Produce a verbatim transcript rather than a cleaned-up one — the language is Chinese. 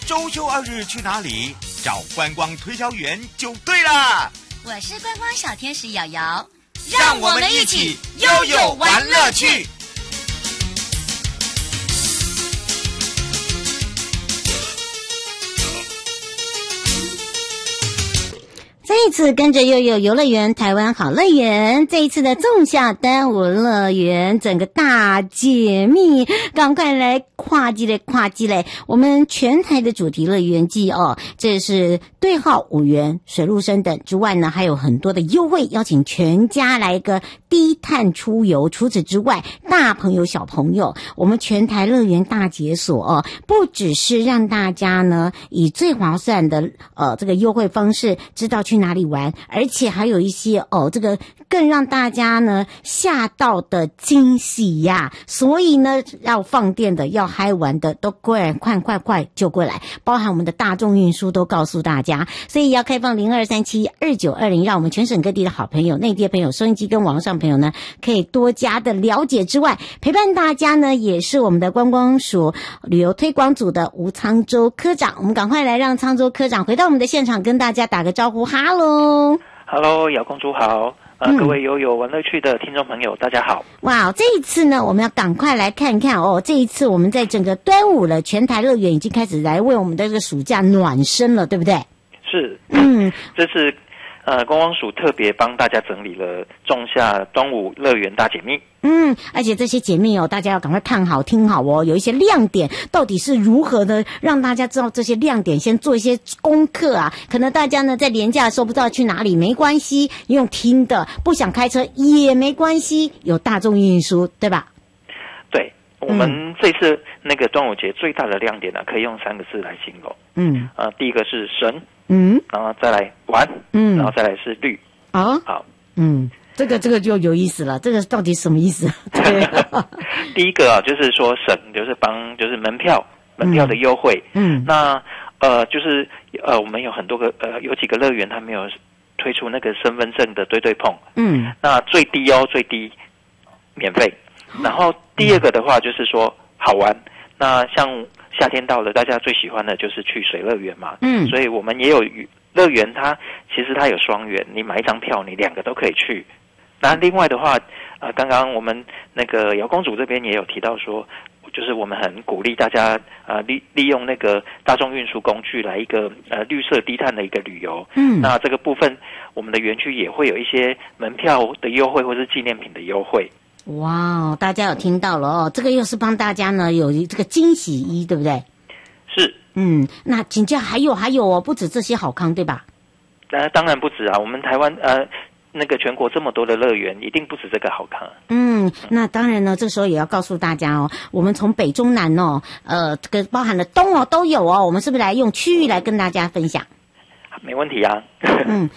周休二日去哪里？找观光推销员就对了。 我是观光小天使瑶瑶， 让我们一起悠悠玩乐趣。 这一次跟着悠悠游乐园台湾好乐园，这一次的仲夏端午乐园整个大解密，赶快来跨季嘞跨季嘞！我们全台的主题乐园季哦，这是对号五元、水陆升等之外呢，还有很多的优惠，邀请全家来一个低碳出游。除此之外，大朋友小朋友，我们全台乐园大解锁哦，不只是让大家呢以最划算的呃这个优惠方式知道去哪里玩，而且还有一些哦，这个更让大家呢吓到的惊喜呀！所以呢，要放电的、要嗨玩的，都快快快快就过来，包含我们的大众运输都告诉大家，所以要开放零二三七二九二零，让我们全省各地的好朋友、内地的朋友、收音机跟网络上朋友呢，可以多加的了解之外，陪伴大家呢，也是我们的观光署旅游推广组的吴沧州科长。我们赶快来让沧州科长回到我们的现场，跟大家打个招呼。哈喽 ，Hello， 姚公主好，呃，嗯、各位悠悠玩乐趣的听众朋友，大家好。 哇，这一次呢，我们要赶快来看看哦。这一次我们在整个端午了，全台乐园已经开始来为我们的这个暑假暖身了，对不对？ 是， 嗯， 这次呃，观光署特别帮大家整理了仲夏端午乐园大解密。 嗯，而且这些解密哦，大家要赶快看好听好哦，有一些亮点到底是如何的，让大家知道这些亮点，先做一些功课啊。可能大家呢在连假的时候不知道去哪里，没关系，用听的，不想开车也没关系，有大众运输，对吧？ 对，我们这次那个端午节最大的亮点呢，可以用三个字来形容。嗯，呃，第一个是神，嗯，然后再来玩，嗯，然后再来是绿。 哦， 好， 嗯。这个这个就有意思了，这个到底什么意思？对， 第一个啊，就是说省，就是帮，就是门票门票的优惠。嗯，那呃，就是呃，我们有很多个呃，有几个乐园它没有推出那个身份证的对对碰。嗯，那最低哦，最低免费。然后第二个的话就是说好玩，那像夏天到了，大家最喜欢的就是去水乐园嘛。嗯，所以我们也有乐园，它其实它有双园，你买一张票，你两个都可以去。那另外的话，呃，刚刚我们那个姚公主这边也有提到说，就是我们很鼓励大家呃利利用那个大众运输工具来一个呃绿色低碳的一个旅游。嗯，那这个部分我们的园区也会有一些门票的优惠或是纪念品的优惠。 哇，大家有听到了哦，这个又是帮大家呢有这个惊喜衣，对不对？ 是。 嗯，那请教还有还有哦，不止这些好康，对吧？ 呃，当然不止啊，我们台湾呃。那个全国这么多的乐园，一定不止这个好看。 嗯，那当然呢，这时候也要告诉大家哦，我们从北中南哦，呃，这个包含了东哦都有哦，我们是不是来用区域来跟大家分享？ 没问题啊。 嗯，